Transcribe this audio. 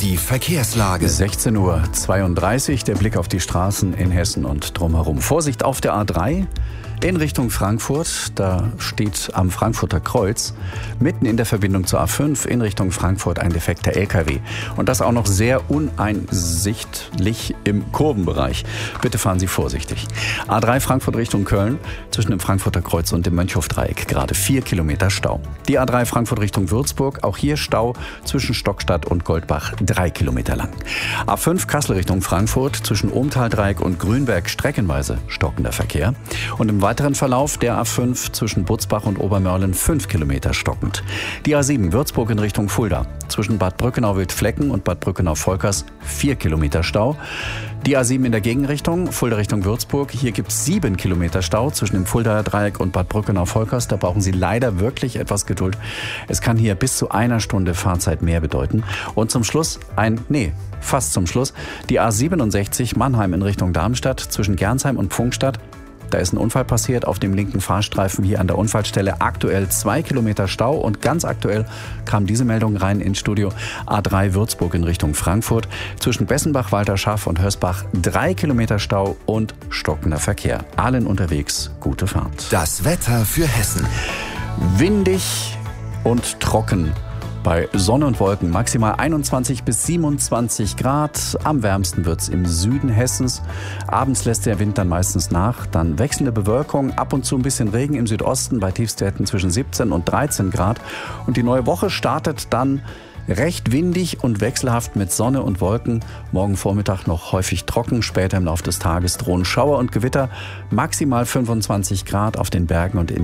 Die Verkehrslage. 16:32 Uhr, der Blick auf die Straßen in Hessen und drumherum. Vorsicht auf der A3 in Richtung Frankfurt. Da steht am Frankfurter Kreuz mitten in der Verbindung zur A5 in Richtung Frankfurt ein defekter LKW. Und das auch noch sehr uneinsichtlich im Kurvenbereich. Bitte fahren Sie vorsichtig. A3 Frankfurt Richtung Köln zwischen dem Frankfurter Kreuz und dem Mönchhofdreieck. Gerade 4 Kilometer Stau. Die A3 Frankfurt Richtung Würzburg. Auch hier Stau zwischen Stockstadt und Goldbach 3 Kilometer lang. A5 Kassel Richtung Frankfurt zwischen Ohmtaldreieck und Grünberg streckenweise stockender Verkehr. Und im weiteren Verlauf der A5 zwischen Butzbach und Obermörlen 5 Kilometer stockend. Die A7 Würzburg in Richtung Fulda zwischen Bad Brückenau-Wildflecken und Bad Brückenau-Volkers 4 Kilometer Stau. Die A7 in der Gegenrichtung, Fulda Richtung Würzburg. Hier gibt es 7 Kilometer Stau zwischen dem Fuldaer Dreieck und Bad Brückenau-Volkers. Da brauchen Sie leider wirklich etwas Geduld. Es kann hier bis zu einer Stunde Fahrzeit mehr bedeuten. Und zum Schluss fast zum Schluss, die A67 Mannheim in Richtung Darmstadt zwischen Gernsheim und Pfungstadt. Da ist ein Unfall passiert auf dem linken Fahrstreifen hier an der Unfallstelle. Aktuell 2 Kilometer Stau und ganz aktuell kam diese Meldung rein ins Studio. A3 Würzburg in Richtung Frankfurt. Zwischen Bessenbach, Walterschaff und Hösbach 3 Kilometer Stau und stockender Verkehr. Allen unterwegs gute Fahrt. Das Wetter für Hessen. Windig und trocken. Bei Sonne und Wolken maximal 21 bis 27 Grad. Am wärmsten wird's im Süden Hessens. Abends lässt der Wind dann meistens nach. Dann wechselnde Bewölkung, ab und zu ein bisschen Regen im Südosten bei Tiefstwerten zwischen 17 und 13 Grad. Und die neue Woche startet dann recht windig und wechselhaft mit Sonne und Wolken. Morgen Vormittag noch häufig trocken. Später im Laufe des Tages drohen Schauer und Gewitter. Maximal 25 Grad auf den Bergen und in